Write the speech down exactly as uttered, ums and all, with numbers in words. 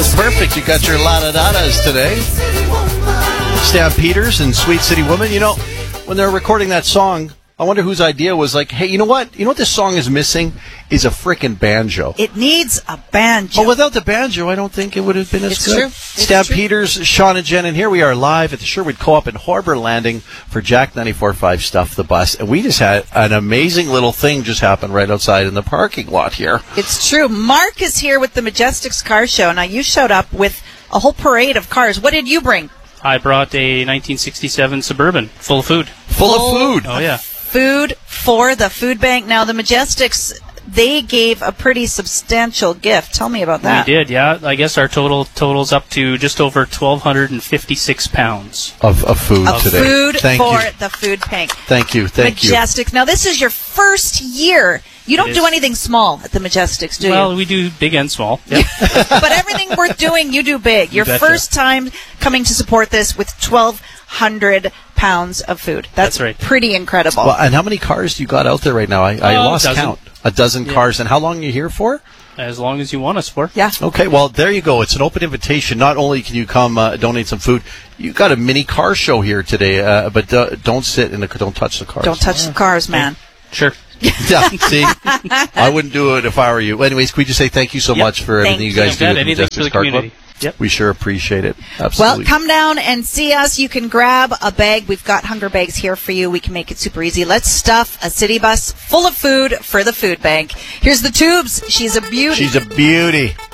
Perfect. You got your la-da-da-das today. Stan Peters and Sweet City Woman. You know, when they're recording that song, I wonder whose idea was like, hey, you know what? You know what this song is missing? Is a frickin' banjo. It needs a banjo. But without the banjo, I don't think it would have been as it's good. True. Stan it's Peters, true. Sean and Jen, and here we are live at the Sherwood Co-op in Harbour Landing for Jack ninety-four point five Stuff the Bus. And we just had an amazing little thing just happen right outside in the parking lot here. It's true. Mark is here with the Majestics Car Show. Now, you showed up with a whole parade of cars. What did you bring? I brought a nineteen sixty-seven Suburban full of food. Full, full of food? Oh, yeah. Food for the food bank. Now, the Majestics, they gave a pretty substantial gift. Tell me about that. We did, yeah. I guess our total totals up to just over one thousand two hundred fifty-six pounds. Of, of food of today. food Thank for you. the food bank. Thank you, thank Majestics. you. Now, this is your first year. You don't It do is. anything small at the Majestics, do well, you? we do big and small. Yep. But everything worth doing, you do big. Your betcha. first time coming to support this with twelve hundred pounds of food. That's, That's right. pretty incredible. Well, and how many cars do you got out there right now? I, I Uh, lost a dozen. count. A dozen Yeah. cars. And how long are you here for? As long as you want us for. Yeah. Okay, well, there you go. It's an open invitation. Not only can you come uh, donate some food, you got a mini car show here today, uh, but uh, don't sit in the don't touch the cars. Don't touch the cars, man. Sure. Yeah, see, I wouldn't do it if I were you. Anyways, can we just say thank you so Yep. much for Thank everything you you. guys do Yeah, at the anything for Majestics the Car Club? community. Yep. We sure appreciate it. Well, Absolutely. come down and see us. You can grab a bag. We've got hunger bags here for you. We can make it super easy. Let's stuff a city bus full of food for the food bank. Here's the Tubes. She's a beauty. She's a beauty.